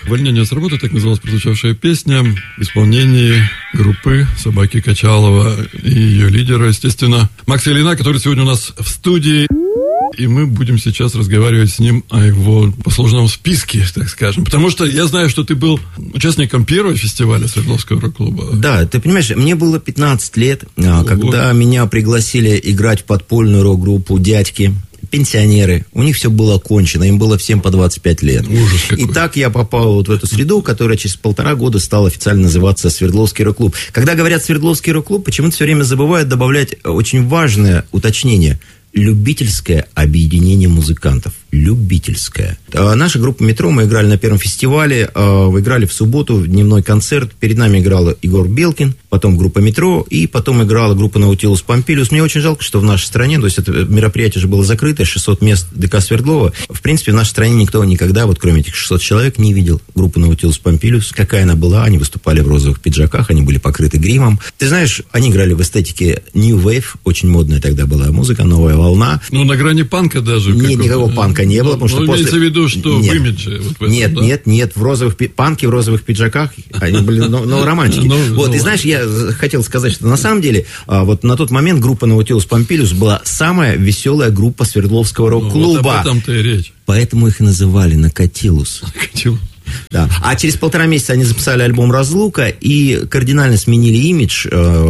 «Увольнение с работы», так называлась прозвучавшая песня в исполнении группы «Собаки Качалова» и ее лидера, естественно, Макса Ильина, который сегодня у нас в студии. И мы будем сейчас разговаривать с ним о его послужном списке, так скажем. Потому что я знаю, что ты был участником первого фестиваля Свердловского рок-клуба. Да, ты понимаешь, мне было 15 лет, когда меня пригласили играть в подпольную рок-группу «Дядьки». Пенсионеры, у них все было кончено, им было всем по 25 лет. Ужас какой. И так я попал вот в эту среду, которая через 1,5 года стала официально называться Свердловский рок-клуб. Когда говорят Свердловский рок-клуб, почему-то все время забывают добавлять очень важное уточнение. Любительское объединение музыкантов. Любительское. Наша группа «Метро», мы играли на первом фестивале, играли в субботу, в дневной концерт. Перед нами играл Егор Белкин, потом группа «Метро», и потом играла группа «Наутилус Помпилиус». Мне очень жалко, что в нашей стране, то есть это мероприятие же было закрыто, 600 мест ДК Свердлова. В принципе, в нашей стране никто никогда, вот кроме этих 600 человек, не видел группу «Наутилус Помпилиус». Какая она была, они выступали в розовых пиджаках, они были покрыты гримом. Ты знаешь, они играли в эстетике New Wave, очень модная тогда была музыка, новая волна. Ну, на грани панка даже. Нет, никакого панка не было, потому что после... имеется в виду, что нет. в имидже. Вот в этом, нет, да? нет, в розовых панки в розовых пиджаках, они были романтики. И знаешь, я хотел сказать, что на самом деле, вот на тот момент группа «Наутилус Помпилиус» была самая веселая группа Свердловского рок-клуба. Вот об этом-то и речь. Поэтому их и называли «Накатилус». Накатилус. Да. А через 1,5 месяца они записали альбом «Разлука» и кардинально сменили имидж.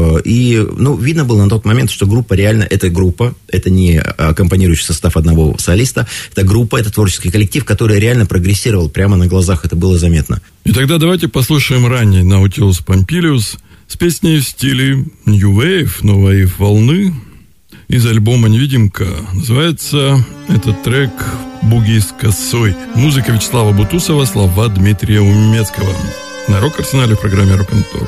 И, видно было на тот момент, что группа реально, это группа, это не аккомпанирующий состав одного солиста, это группа, это творческий коллектив, который реально прогрессировал прямо на глазах, это было заметно. И тогда давайте послушаем ранний «Наутилус Помпилиус» с песней в стиле New Wave, новой волны, из альбома «Невидимка». Называется этот трек «Буги с косой». Музыка Вячеслава Бутусова, слова Дмитрия Умецкого. На Рок-Арсенале в программе «Рок-н-Ток».